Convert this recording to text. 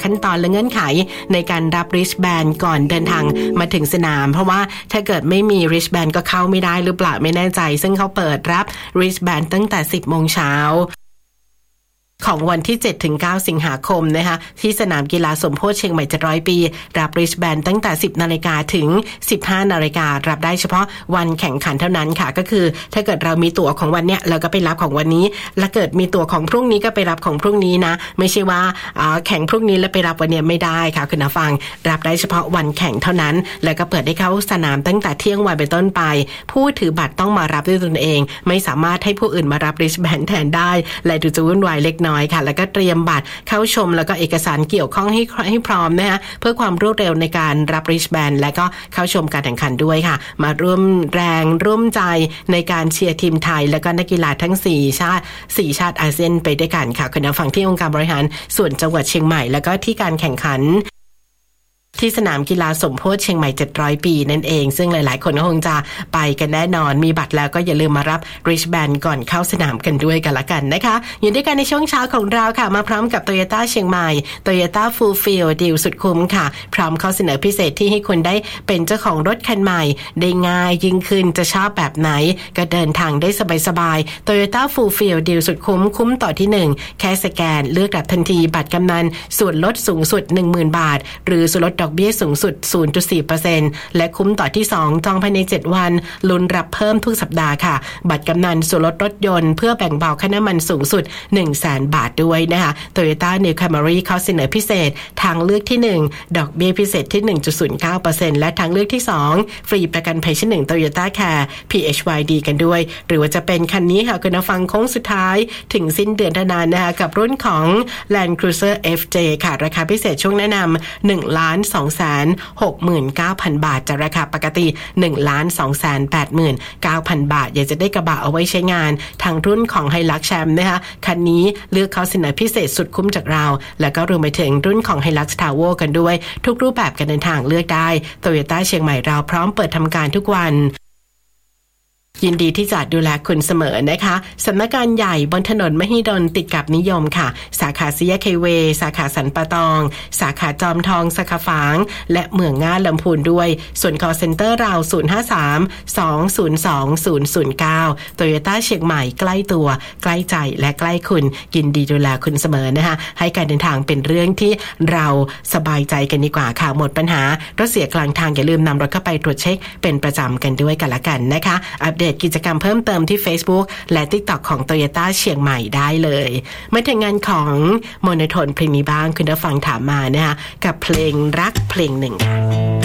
ขั้นตอนและเงื่อนไขในการรับ wristband ก่อนเดินทางมาถึงสนามเพราะว่าถ้าเกิดไม่มี wristband ก็เข้าไม่ได้หรือเปล่าไม่แน่ใจซึ่งเขาเปิดรับ wristband ตั้งแต่ 10 โมงเช้าของวันที่ 7-9 สิงหาคมนะคะที่สนามกีฬาสมโพธิเชียงใหม่700 ปีรับ wristband ตั้งแต่ 10 นาฬิกาถึง 15 นาฬิการับได้เฉพาะวันแข่งขันเท่านั้นค่ะก็คือถ้าเกิดเรามีตั๋วของวันเนี้ยเราก็ไปรับของวันนี้แล้วเกิดมีตั๋วของพรุ่งนี้ก็ไปรับของพรุ่งนี้นะไม่ใช่ว่าแข่งพรุ่งนี้แล้วไปรับวันเนี้ยไม่ได้ค่ะคุณผู้ฟังรับได้เฉพาะวันแข่งเท่านั้นแล้วก็เปิดให้เข้าสนามตั้งแต่เที่ยงวันเป็นต้นไปผู้ถือบัตรต้องมารับด้วยตนเองไม่สามารถให้ผู้อื่นมารับ wristband แทนได้และดูจะวุ่นวายเล็กน้อยค่ะแล้วก็เตรียมบัตรเข้าชมแล้วก็เอกสารเกี่ยวข้องให้พร้อมนะคะเพื่อความรวดเร็วในการรับ wristband และก็เข้าชมการแข่งขันด้วยค่ะมาร่วมแรงร่วมใจในการเชียร์ทีมไทยและก็นักกีฬาทั้ง4ชาติอาเซียนไปด้วยกันค่ะคุณผู้ฟังที่องค์การบริหารส่วนจังหวัดเชียงใหม่แล้วก็ที่การแข่งขันที่สนามกีฬาสมโพธิเชียงใหม่700 ปีนั่นเองซึ่งหลายๆคนก็คงจะไปกันแน่นอนมีบัตรแล้วก็อย่าลืมมารับ wristband ก่อนเข้าสนามกันด้วยกันละกันนะคะอยู่ด้วยกันในช่วงเช้าของเราค่ะมาพร้อมกับ Toyota เชียงใหม่ Toyota Fulfill ดีลสุดคุ้มค่ะพร้อมข้อเสนอพิเศษที่ให้คุณได้เป็นเจ้าของรถคันใหม่ได้ง่ายยิ่งขึ้นจะชอบแบบไหนก็เดินทางได้สบายๆ Toyota Fulfill ดีลสุดคุ้มต่อที่1แค่สแกนเลือกรับทันทีบัตรกำนันส่วนลดสูงสุด 10,000 บาทหรือส่วนลดดอกเบี้ยสูงสุด 0.4% และคุ้มต่อที่2จองภายใน7วันลุ้นรับเพิ่มทุกสัปดาห์ค่ะบัตรกำนันส่วนลดรถยนต์เพื่อแบ่งเบาค่าน้ำมันสูงสุด 100,000 บาทด้วยนะคะ Toyota New Camry ข้อเสนอพิเศษทางเลือกที่1ดอกเบี้ยพิเศษที่ 1.09% และทางเลือกที่2ฟรีประกันภัยชั้น1 Toyota Care PHYD กันด้วยหรือว่าจะเป็นคันนี้ค่ะคุณผู้ฟังโค้งสุดท้ายถึงสิ้นเดือนเท่านั้นนะคะกับรุ่นของ Land Cruiser FJ ค่ะราคาพิเศษช่วงแนะนำ1,269,000 บาทจากราคาปกติ 1,289,000 บาทอยากจะได้กระบะเอาไว้ใช้งานทางรุ่นของ Hilux Champ นะคะคันนี้เลือกข้อเสนอพิเศษสุดคุ้มจากเราแล้วก็รวมไปถึงรุ่นของ Hilux Tower กันด้วยทุกรูปแบบการเดินทางเลือกได้ Toyota เชียงใหม่เราพร้อมเปิดทำการทุกวันยินดีที่จะดูแลคุณเสมอนะคะสำนักงานใหญ่บนถนนมหิดลติดกับนิยมค่ะสาขาสี่แยกไฮเวย์สาขาสันปะตองสาขาจอมทองสาขาฝางและเมืองง่าลำพูนด้วยส่วน call center เรา053-202-009 Toyota เชียงใหม่ใกล้ตัวใกล้ใจและใกล้คุณยินดีดูแลคุณเสมอนะคะให้การเดินทางเป็นเรื่องที่เราสบายใจกันดีกว่าค่ะหมดปัญหารถเสียกลางทางอย่าลืมนำรถเข้าไปตรวจเช็คเป็นประจำกันด้วยกันละกันนะคะอัปเดตกิจกรรมเพิ่มเติมที่ Facebook และ TikTok ของ Toyota เชียงใหม่ได้เลยมาถึงงานของโมโนโทนเพลงนี้บ้างคุณผู้ฟังถามมานะคะกับเพลงรักเพลงหนึ่งค่ะ